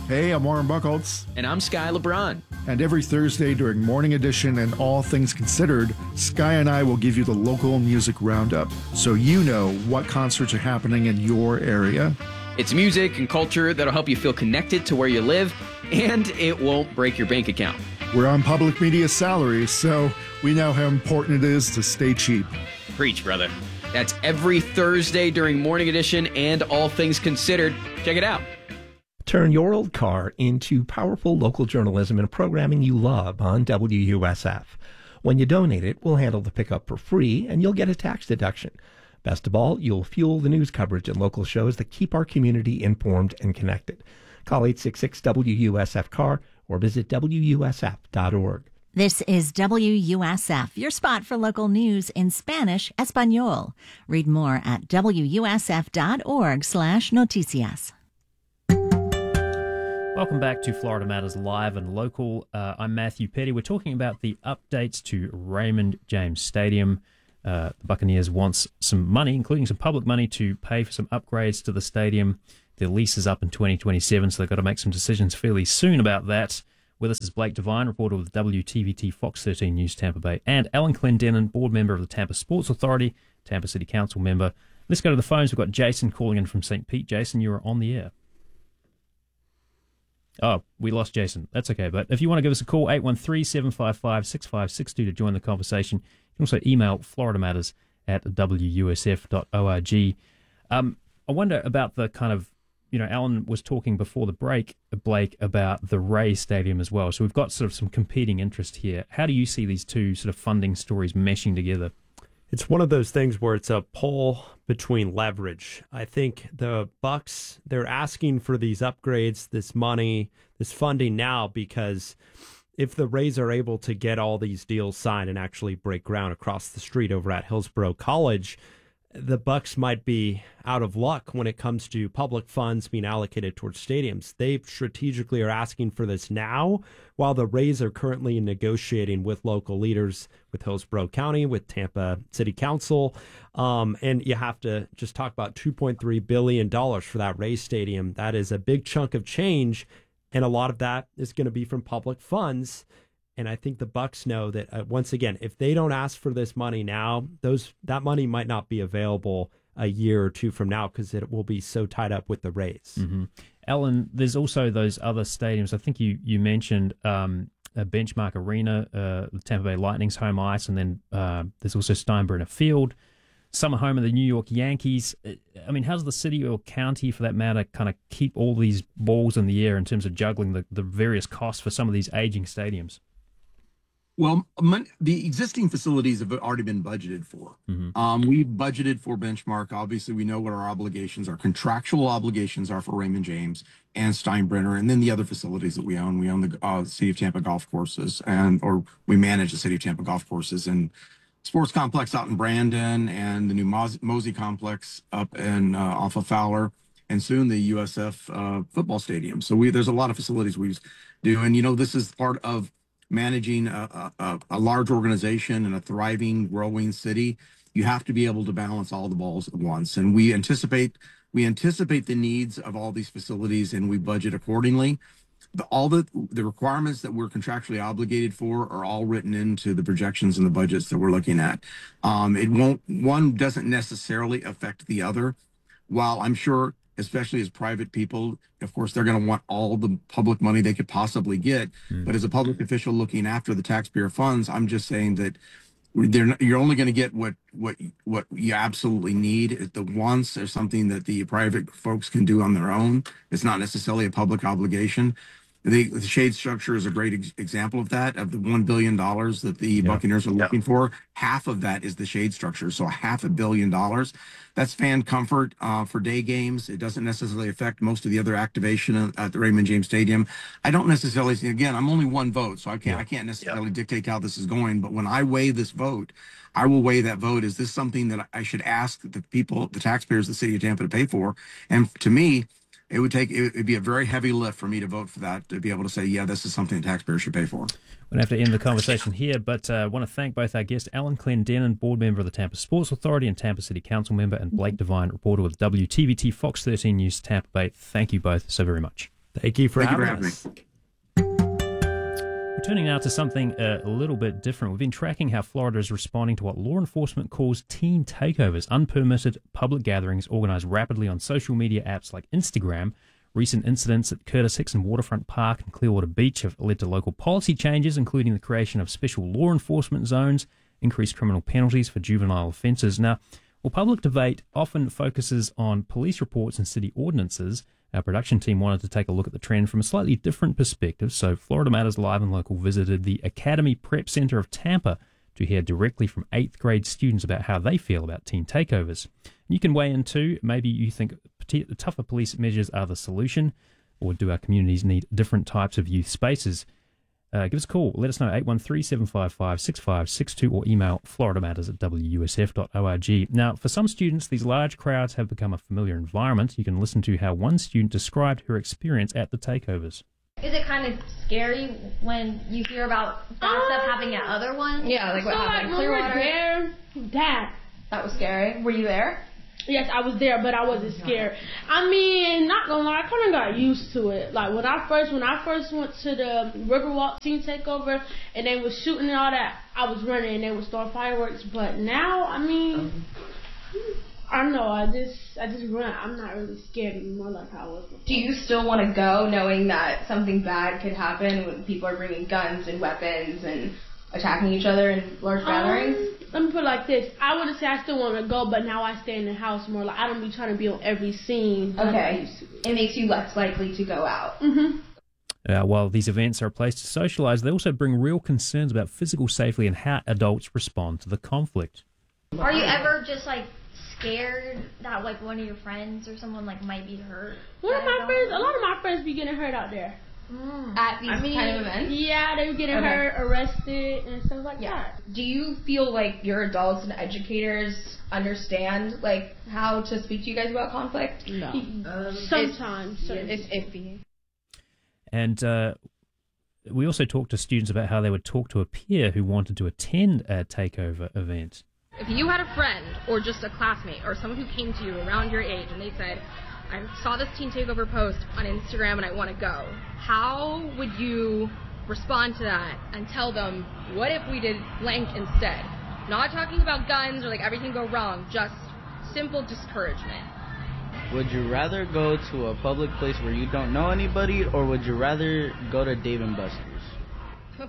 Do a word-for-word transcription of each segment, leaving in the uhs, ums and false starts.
Hey, I'm Warren Buckholz. And I'm Sky LeBron. And every Thursday during Morning Edition and All Things Considered, Sky and I will give you the local music roundup so you know what concerts are happening in your area. It's music and culture that'll help you feel connected to where you live, and it won't break your bank account. We're on public media salaries, so we know how important it is to stay cheap. Preach, brother. That's every Thursday during Morning Edition and All Things Considered. Check it out. Turn your old car into powerful local journalism and programming you love on W U S F. When you donate it, we'll handle the pickup for free, and you'll get a tax deduction. Best of all, you'll fuel the news coverage and local shows that keep our community informed and connected. Call eight six six W U S F C A R or visit W U S F dot org. This is W U S F, your spot for local news in Spanish Espanol. Read more at W U S F dot org slash noticias. Welcome back to Florida Matters Live and Local. Uh, I'm Matthew Petty. We're talking about the updates to Raymond James Stadium. Uh, the Buccaneers wants some money, including some public money, to pay for some upgrades to the stadium. Their lease is up in twenty twenty-seven, so they've got to make some decisions fairly soon about that. With us is Blake Devine, reporter with W T V T Fox thirteen News Tampa Bay, and Alan Clendenin, board member of the Tampa Sports Authority, Tampa City Council member. Let's go to the phones. We've got Jason calling in from Saint Pete. Jason, you are on the air. Oh, we lost Jason. That's okay. But if you want to give us a call, eight one three, seven five five, six five six two to join the conversation. You can also email Florida Matters at W U S F dot org. Um, I wonder about the kind of, you know, Alan was talking before the break, Blake, about the Ray Stadium as well. So we've got sort of some competing interest here. How do you see these two sort of funding stories meshing together? It's one of those things where it's a pull between leverage. I think the Bucks, they're asking for these upgrades, this money, this funding now, because if the Rays are able to get all these deals signed and actually break ground across the street over at Hillsborough College, the Bucks might be out of luck when it comes to public funds being allocated towards stadiums. They strategically are asking for this now, while the Rays are currently negotiating with local leaders, with Hillsborough County, with Tampa City Council. Um, and you have to just talk about two point three billion dollars for that Rays stadium. That is a big chunk of change, and a lot of that is going to be from public funds. And I think the Bucks know that, uh, once again, if they don't ask for this money now, those that money might not be available a year or two from now because it will be so tied up with the Rays. Mm-hmm. Alan, there's also those other stadiums. I think you, you mentioned um, a Benchmark Arena, uh, the Tampa Bay Lightning's home ice, and then uh, there's also Steinbrenner Field. Some are home of the New York Yankees. I mean, how does the city or county, for that matter, kind of keep all these balls in the air in terms of juggling the, the various costs for some of these aging stadiums? Well, mon- the existing facilities have already been budgeted for. Mm-hmm. Um, we budgeted for Benchmark. Obviously, we know what our obligations, our contractual obligations are for Raymond James and Steinbrenner, and then the other facilities that we own. We own the uh, City of Tampa golf courses, and or we manage the City of Tampa golf courses and sports complex out in Brandon, and the new Mos- Mosey complex up in uh, off of Fowler, and soon the U S F uh, football stadium. So we there's a lot of facilities we do, and you know this is part of managing a, a, a large organization in a thriving, growing city. You have to be able to balance all the balls at once. And we anticipate we anticipate the needs of all these facilities, and we budget accordingly. The, all the the requirements that we're contractually obligated for are all written into the projections and the budgets that we're looking at. Um, it won't one doesn't necessarily affect the other. While I'm sure, especially as private people, of course, they're going to want all the public money they could possibly get. Mm. But as a public official looking after the taxpayer funds, I'm just saying that they're not, you're only going to get what what what you absolutely need. The wants are something that the private folks can do on their own. It's not necessarily a public obligation. The, the shade structure is a great ex- example of that. Of the one billion dollars that the yeah. Buccaneers are looking yeah. for, half of that is the shade structure. So half a billion dollars. That's fan comfort uh, for day games. It doesn't necessarily affect most of the other activation at the Raymond James Stadium. I don't necessarily see, again, I'm only one vote, so I can't yeah. I can't necessarily yeah. dictate how this is going. But when I weigh this vote, I will weigh that vote. Is this something that I should ask the people, the taxpayers, the city of Tampa to pay for? And to me, it would take it would be a very heavy lift for me to vote for that, to be able to say, yeah, this is something the taxpayers should pay for. We're going to have to end the conversation here, but I uh, want to thank both our guests, Alan Clendenin, board member of the Tampa Sports Authority and Tampa City Council member, and Blake Devine, reporter with W T V T Fox thirteen News Tampa Bay. Thank you both so very much. Thank you for Thank you having for us. We're turning now to something uh, a little bit different. We've been tracking how Florida is responding to what law enforcement calls teen takeovers, unpermitted public gatherings organized rapidly on social media apps like Instagram. Recent incidents at Curtis Hickson Waterfront Park and Clearwater Beach have led to local policy changes, including the creation of special law enforcement zones, increased criminal penalties for juvenile offences. Now, while public debate often focuses on police reports and city ordinances, our production team wanted to take a look at the trend from a slightly different perspective. So Florida Matters Live and Local visited the Academy Prep Center of Tampa to hear directly from eighth grade students about how they feel about teen takeovers. You can weigh in too. Maybe you think tougher police measures are the solution, or do our communities need different types of youth spaces? Uh, give us a call. Let us know, eight one three, seven five five, six five six two, or email florida matters at w u s f dot org. Now, for some students, these large crowds have become a familiar environment. You can listen to how one student described her experience at the takeovers. Is it kind of scary when you hear about bad Uh, stuff happening at other ones? Yeah, like what so happened in like, when we were Clearwater? there, That. that was scary. Were you there? Yes, I was there, but I wasn't scared. I mean, not gonna lie, I kind of got used to it. Like when I first, when I first went to the Riverwalk Teen Takeover, and they was shooting and all that, I was running and they was throwing fireworks. But now, I mean, I don't know. I just, I just run. I'm not really scared anymore like how I was before. Do you still want to go knowing that something bad could happen when people are bringing guns and weapons and attacking each other in large gatherings? Um, let me put it like this. I wouldn't say I still want to go, but now I stay in the house more. Like I don't be trying to be on every scene. like I Okay. used to be. It makes you less likely to go out. Mhm. Uh, while these events are a place to socialize, they also bring real concerns about physical safety and how adults respond to the conflict. Are you ever just like scared that like one of your friends or someone like might be hurt? One of my friends, a lot of my friends be getting hurt out there. At these I mean, kind of events? yeah, they were getting Okay. hurt, arrested, and stuff like Yeah. that. Do you feel like your adults and educators understand like how to speak to you guys about conflict? No. Um, Sometimes. It's, certain- it's iffy. And uh, we also talked to students about how they would talk to a peer who wanted to attend a takeover event. If you had a friend or just a classmate or someone who came to you around your age and they said, I saw this teen takeover post on Instagram and I want to go, how would you respond to that and tell them, what if we did blank instead? Not talking about guns or like everything go wrong, just simple discouragement. Would you rather go to a public place where you don't know anybody, or would you rather go to Dave and Buster's?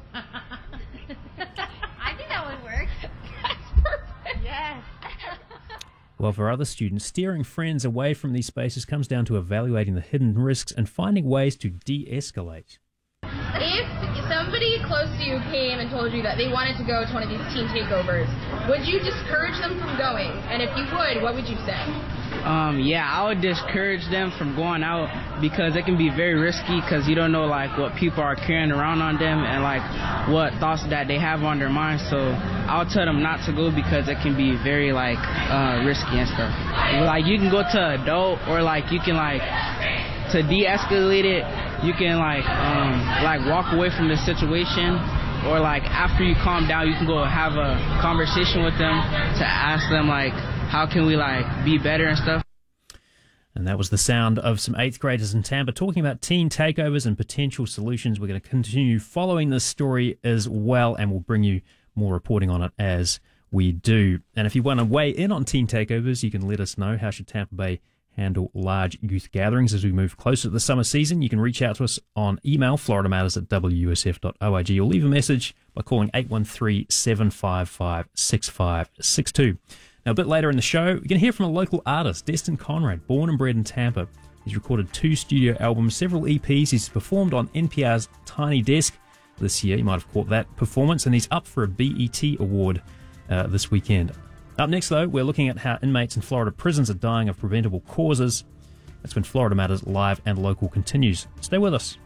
I think that would work. That's perfect. Yes. Well, for other students, steering friends away from these spaces comes down to evaluating the hidden risks and finding ways to de-escalate. If somebody close to you came and told you that they wanted to go to one of these teen takeovers, would you discourage them from going? And if you would, what would you say? Um, yeah, I would discourage them from going out because it can be very risky because you don't know like what people are carrying around on them and like what thoughts that they have on their mind. So I'll tell them not to go because it can be very like uh, risky and stuff. Like you can go to adult or like you can like to de-escalate it. You can like um, like walk away from the situation, or like after you calm down, you can go have a conversation with them to ask them like, how can we like be better and stuff. And that was the sound of some eighth graders in Tampa talking about teen takeovers and potential solutions. We're going to continue following this story as well, and we'll bring you more reporting on it as we do. And if you want to weigh in on teen takeovers, you can let us know. How should Tampa Bay handle large youth gatherings as we move closer to the summer season? You can reach out to us on email, florida matters at w u s f dot org, or leave a message by calling eight one three, seven five five, six five six two. Now, a bit later in the show, you're going to hear from a local artist, Destin Conrad, born and bred in Tampa. He's recorded two studio albums, several E Ps. He's performed on N P R's Tiny Desk this year. You might have caught that performance, and he's up for a B E T award uh, this weekend. Up next, though, we're looking at how inmates in Florida prisons are dying of preventable causes. That's when Florida Matters Live and Local continues. Stay with us.